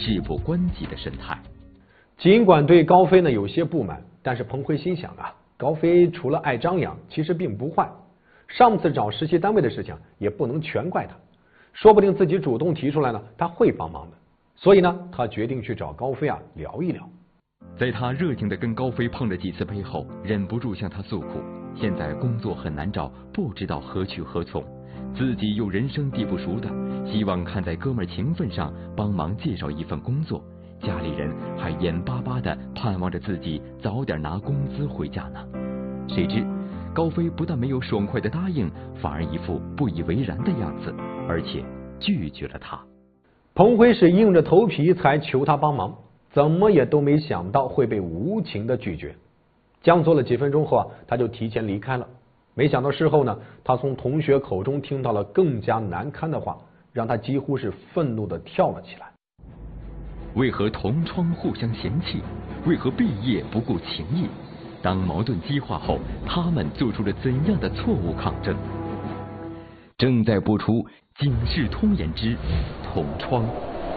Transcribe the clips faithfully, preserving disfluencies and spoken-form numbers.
事不关己的神态。 尽管对高飞呢有些不满，但是彭辉心想啊，高飞除了爱张扬，其实并不坏。上次找实习单位的事情也不能全怪他，说不定自己主动提出来呢，他会帮忙的。所以呢，他决定去找高飞啊聊一聊。 在他热情的跟高飞碰了几次杯后，忍不住向他诉苦，现在工作很难找，不知道何去何从，自己又人生地不熟的，希望看在哥们情分上帮忙介绍一份工作，家里人还眼巴巴的盼望着自己早点拿工资回家呢。谁知高飞不但没有爽快的答应，反而一副不以为然的样子，而且拒绝了他。 彭辉是硬着头皮才求他帮忙，怎么也都没想到会被无情的拒绝。僵坐了几分钟后啊，他就提前离开了。没想到事后呢，他从同学口中听到了更加难堪的话，让他几乎是愤怒的跳了起来。 为何同窗互相嫌弃？为何毕业不顾情谊？当矛盾激化后，他们做出了怎样的错误抗争？正在播出《警世通言之同窗》。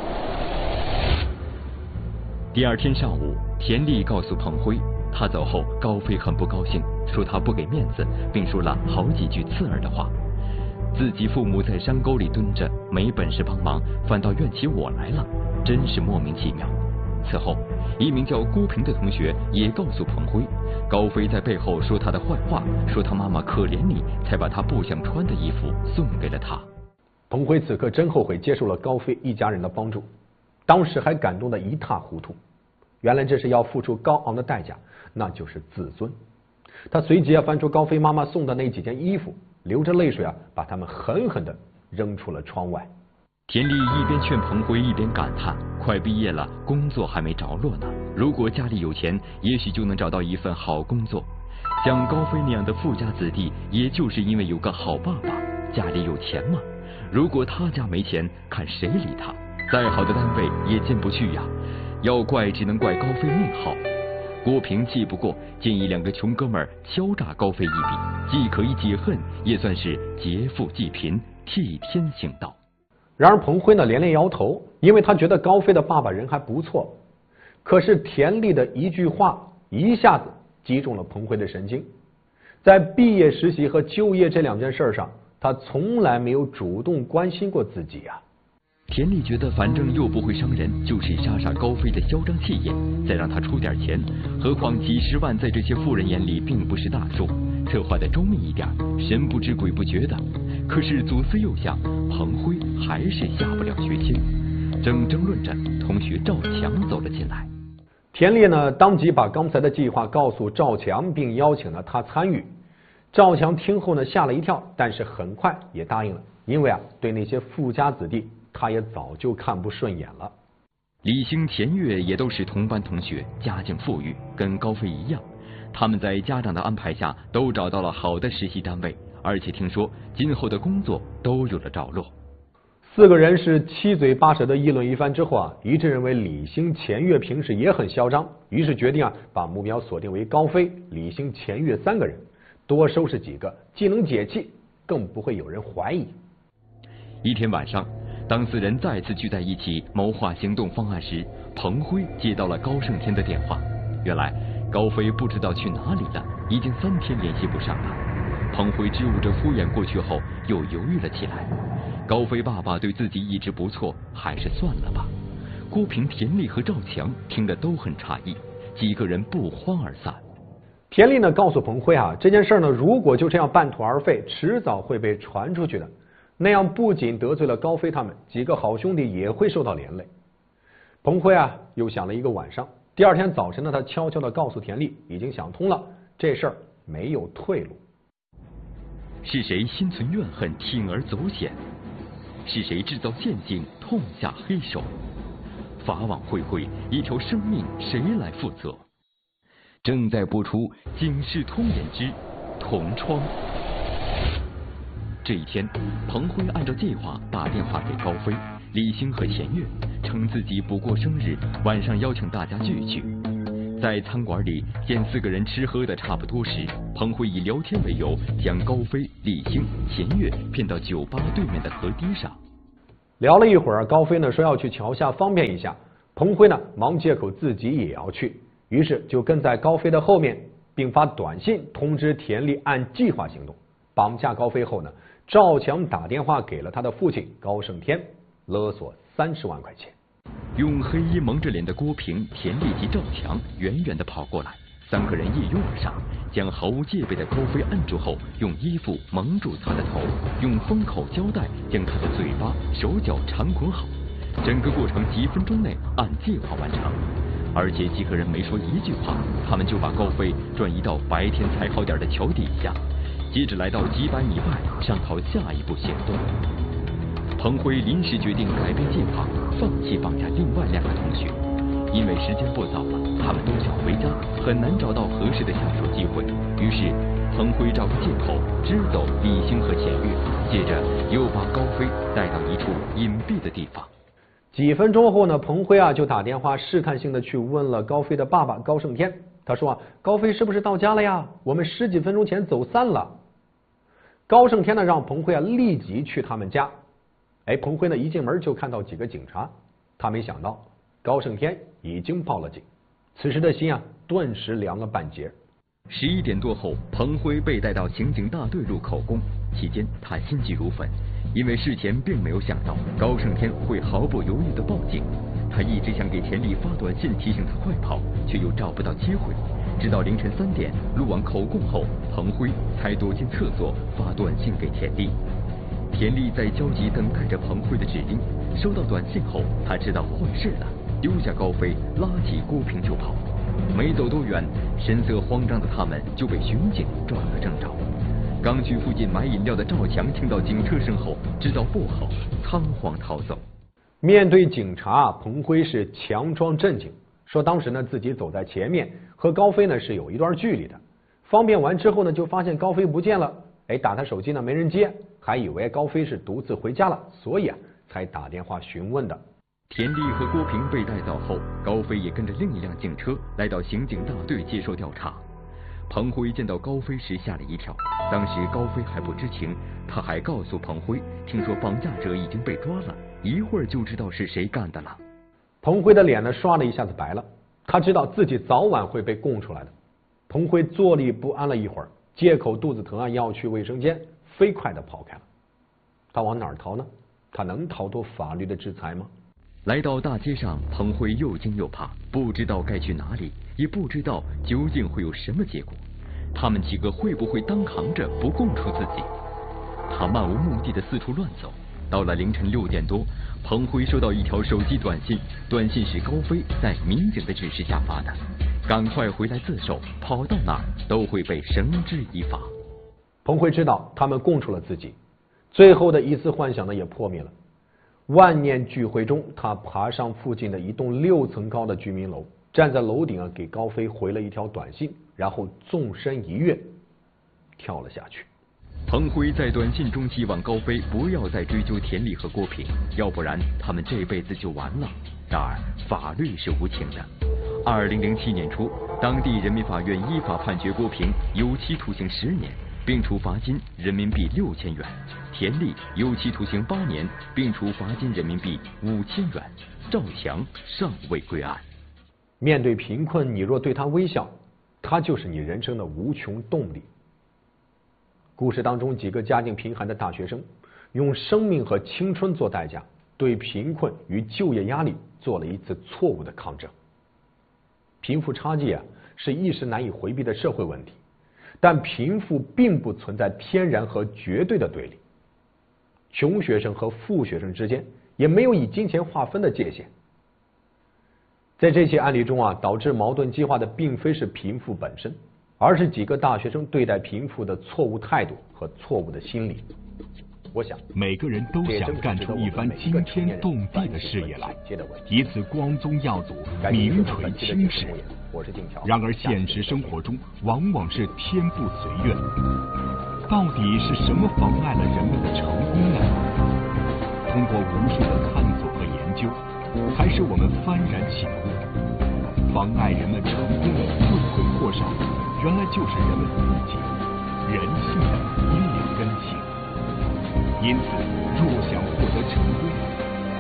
第二天上午，田丽告诉彭辉，他走后，高飞很不高兴，说他不给面子，并说了好几句刺耳的话。自己父母在山沟里蹲着，没本事帮忙，反倒怨起我来了，真是莫名其妙。此后，一名叫孤平的同学也告诉彭辉，高飞在背后说他的坏话，说他妈妈可怜你，才把他不想穿的衣服送给了他。 彭辉此刻真后悔接受了高飞一家人的帮助，当时还感动得一塌糊涂。原来这是要付出高昂的代价，那就是自尊。他随即啊翻出高飞妈妈送的那几件衣服，流着泪水啊把它们狠狠地扔出了窗外。 田丽一边劝彭辉，一边感叹：快毕业了，工作还没着落呢。如果家里有钱，也许就能找到一份好工作。像高飞那样的富家子弟，也就是因为有个好爸爸，家里有钱嘛。如果他家没钱，看谁理他？再好的单位也进不去呀。要怪只能怪高飞命好。郭平气不过，建议两个穷哥们儿敲诈高飞一笔，既可以解恨，也算是劫富济贫，替天行道。 然而彭辉呢连连摇头，因为他觉得高飞的爸爸人还不错。可是田丽的一句话一下子击中了彭辉的神经。在毕业实习和就业这两件事上，他从来没有主动关心过自己啊。 田丽觉得反正又不会伤人，就是杀杀高飞的嚣张气焰，再让他出点钱。何况几十万在这些富人眼里并不是大数，策划的周密一点，神不知鬼不觉的。可是左思右想，彭辉还是下不了决心。正争论着，同学赵强走了进来。 田丽呢当即把刚才的计划告诉赵强，并邀请了他参与。赵强听后呢吓了一跳，但是很快也答应了，因为啊对那些富家子弟他也早就看不顺眼了。 李星、田月也都是同班同学，家境富裕，跟高飞一样。他们在家长的安排下都找到了好的实习单位，而且听说今后的工作都有了着落。 四个人是七嘴八舌的议论一番之后啊，一致认为李星、田月平时也很嚣张，于是决定啊把目标锁定为高飞、李星、田月三个人，多收拾几个，既能解气，更不会有人怀疑。 一天晚上，当四人再次聚在一起谋划行动方案时，彭辉接到了高胜天的电话。原来高飞不知道去哪里了，已经三天联系不上了。彭辉支吾着敷衍过去后，又犹豫了起来。高飞爸爸对自己一直不错，还是算了吧。郭平、田丽和赵强听得都很诧异，几个人不欢而散。 田丽呢告诉彭辉啊，这件事呢如果就这样半途而废，迟早会被传出去的。那样不仅得罪了高飞他们，几个好兄弟也会受到连累。彭辉啊又想了一个晚上，第二天早晨呢，他悄悄地告诉田丽，已经想通了，这事儿没有退路。 是谁心存怨恨，铤而走险？是谁制造陷阱，痛下黑手？法网恢恢，一条生命谁来负责？正在播出《警世通言之同窗》。这一天，彭辉按照计划打电话给高飞、李星和钱月，称自己不过生日，晚上邀请大家聚一聚。在餐馆里见四个人吃喝的差不多时，彭辉以聊天为由，将高飞、李星、钱月骗到酒吧对面的河堤上。 聊了一会儿，高飞呢说要去桥下方便一下， 彭辉呢忙借口自己也要去，于是就跟在高飞的后面，并发短信通知田丽按计划行动。绑架高飞后呢，赵强打电话给了他的父亲高胜天，勒索三十万块钱。 用黑衣蒙着脸的郭平、田丽及赵强远远地跑过来，三个人一拥而上，将毫无戒备的高飞摁住后，用衣服蒙住他的头，用封口胶带将他的嘴巴、手脚缠捆好。整个过程几分钟内按计划完成，而且几个人没说一句话，他们就把高飞转移到白天才好点的桥底下，接着来到几百米外商讨下一步行动。彭辉临时决定改变计划，放弃绑架另外两个同学，因为时间不早了，他们都想回家，很难找到合适的下手机会。于是彭辉找个借口支走李兴和钱月，接着又把高飞带到一处隐蔽的地方。 几分钟后呢，彭辉啊就打电话试探性的去问了高飞的爸爸高胜天。他说啊，高飞是不是到家了呀？我们十几分钟前走散了。高胜天呢让彭辉啊立即去他们家。哎，彭辉呢一进门就看到几个警察，他没想到高胜天已经报了警，此时的心啊顿时凉了半截。 十一点多后，彭辉被带到刑警大队录口供，期间他心急如焚，因为事前并没有想到高胜天会毫不犹豫地报警。他一直想给田丽发短信提醒他快跑，却又找不到机会。直到凌晨三点录完口供后，彭辉才躲进厕所发短信给田丽。田丽在焦急等待着彭辉的指令，收到短信后，他知道坏事了，丢下高飞，拉起郭平就跑。没走多远，神色慌张的他们就被巡警抓了正着。刚去附近买饮料的赵强听到警车声后，知道不好，仓皇逃走。 面对警察，彭辉是强装镇静，说当时呢自己走在前面，和高飞呢是有一段距离的。方便完之后呢，就发现高飞不见了，哎，打他手机呢没人接，还以为高飞是独自回家了，所以啊才打电话询问的。 田丽和郭平被带走后，高飞也跟着另一辆警车来到刑警大队接受调查。彭辉见到高飞时吓了一跳，当时高飞还不知情，他还告诉彭辉，听说绑架者已经被抓了，一会儿就知道是谁干的了。 彭辉的脸呢刷的一下子白了，他知道自己早晚会被供出来的。彭辉坐立不安了一会儿，借口肚子疼啊要去卫生间，飞快的跑开了。他往哪儿逃呢？他能逃脱法律的制裁吗？ 来到大街上，彭辉又惊又怕，不知道该去哪里，也不知道究竟会有什么结果。他们几个会不会当行着不供出自己？他漫无目的的四处乱走。到了凌晨六点多，彭辉收到一条手机短信，短信是高飞在民警的指示下发的，赶快回来自首，跑到哪儿都会被绳之以法。 彭辉知道他们供出了自己，最后的一丝幻想呢也破灭了。万念俱灰中，他爬上附近的一栋六层高的居民楼，站在楼顶啊给高飞回了一条短信，然后纵身一跃跳了下去。 彭辉在短信中希望高飞不要再追究田丽和郭平，要不然他们这辈子就完了。然而法律是无情的。二零零七年初，当地人民法院依法判决郭平有期徒刑十年，并处罚金人民币六千元；田丽有期徒刑八年，并处罚金人民币五千元。赵强尚未归案。 面对贫困，你若对他微笑，他就是你人生的无穷动力。故事当中几个家境贫寒的大学生，用生命和青春做代价，对贫困与就业压力做了一次错误的抗争。贫富差距啊，是一时难以回避的社会问题，但贫富并不存在天然和绝对的对立。穷学生和富学生之间也没有以金钱划分的界限。在这些案例中啊，导致矛盾激化的并非是贫富本身，而是几个大学生对待贫富的错误态度和错误的心理。我想， 每个人都想干出一番惊天动地的事业来，以此光宗耀祖、名垂青史。然而现实生活中往往是天不随愿。到底是什么妨碍了人们的成功呢？通过无数的探索和研究，还是我们幡然醒悟，妨碍人们成功的罪魁祸首，原来就是人们自己，人性的劣根性。因此，若想获得成功，必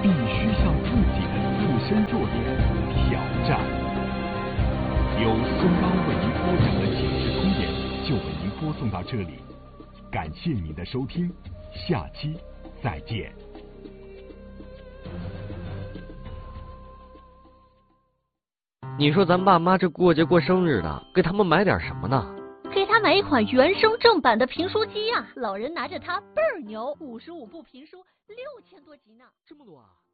必须向自己的自身弱点挑战。由孙刚为您播讲的《警世通言》就为您播送到这里，感谢您的收听，下期再见。 你说咱爸妈这过节过生日的，给他们买点什么呢？ 给他买一款原声正版的评书机啊！老人拿着它倍儿牛，五十五部评书，六千多集呢， 这么多啊！